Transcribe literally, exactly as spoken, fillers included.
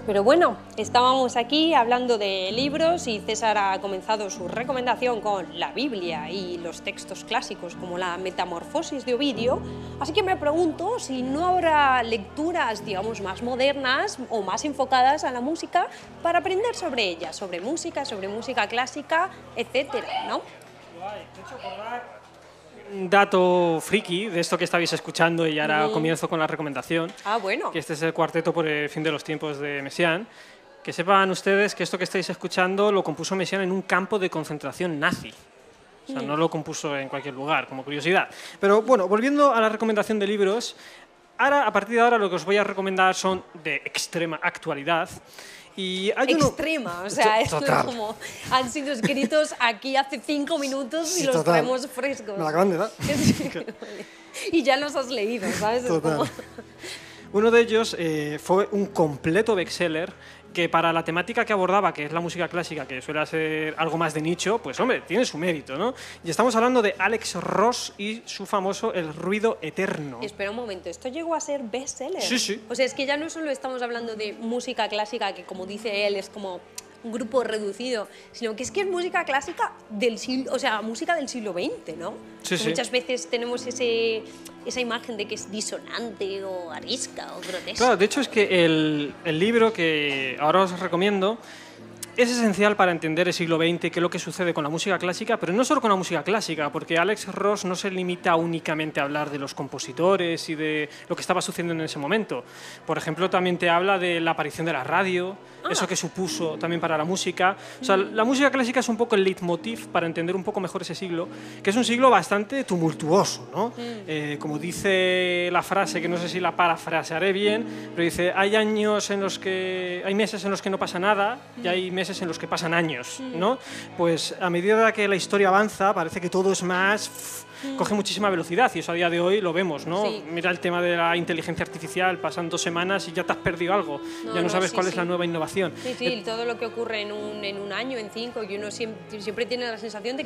Pero bueno, estábamos aquí hablando de libros y César ha comenzado su recomendación con la Biblia y los textos clásicos como la Metamorfosis de Ovidio, así que me pregunto si no habrá lecturas, digamos, más modernas o más enfocadas a la música para aprender sobre ella, sobre música, sobre música clásica, etcétera, ¿no? Un dato friki de esto que estabais escuchando y ahora Mm. comienzo con la recomendación. Ah, bueno. Que este es el cuarteto por el fin de los tiempos de Messiaen. Que sepan ustedes que esto que estáis escuchando lo compuso Messiaen en un campo de concentración nazi. O sea, Mm. no lo compuso en cualquier lugar, como curiosidad. Pero bueno, volviendo a la recomendación de libros, ahora, a partir de ahora lo que os voy a recomendar son de extrema actualidad. Y hay uno... Extrema, o sea, es Total. como han sido escritos aquí hace cinco minutos y Sí, los total. traemos frescos. Me la acaban de dar. Sí, vale. Y ya los has leído, ¿sabes? Es Total. como- Uno de ellos eh, fue un completo bestseller que para la temática que abordaba, que es la música clásica, que suele ser algo más de nicho, pues hombre, tiene su mérito, ¿no? Y estamos hablando de Alex Ross y su famoso El ruido eterno. Espera un momento, ¿esto llegó a ser bestseller? Sí, sí. O sea, es que ya no solo estamos hablando de música clásica, que como dice él, es como un grupo reducido, sino que es que es música clásica del siglo, o sea, música del siglo veinte, ¿no? Sí, sí. Muchas veces tenemos ese, esa imagen de que es disonante o arisca o grotesca. Claro, de hecho es que el, el libro que ahora os recomiendo es esencial para entender el siglo veinte, qué es lo que sucede con la música clásica, pero no solo con la música clásica, porque Alex Ross no se limita únicamente a hablar de los compositores y de lo que estaba sucediendo en ese momento. Por ejemplo, también te habla de la aparición de la radio, Ah. eso que supuso también para la música. O sea, la música clásica es un poco el leitmotiv para entender un poco mejor ese siglo, que es un siglo bastante tumultuoso, ¿no? Eh, como dice la frase, que no sé si la parafrasearé bien, pero dice, hay años en los que, hay meses en los que no pasa nada y hay meses en los que pasan años, ¿no? Pues a medida que la historia avanza, parece que todo es más... pff, coge muchísima velocidad y eso a día de hoy lo vemos, ¿no? Sí. Mira el tema de la inteligencia artificial, pasan dos semanas y ya te has perdido algo, No, ya no, no, sabes sí, cuál sí. es la nueva innovación. Sí, sí, todo lo que ocurre en un, en un año, en cinco, y uno siempre, siempre tiene la sensación de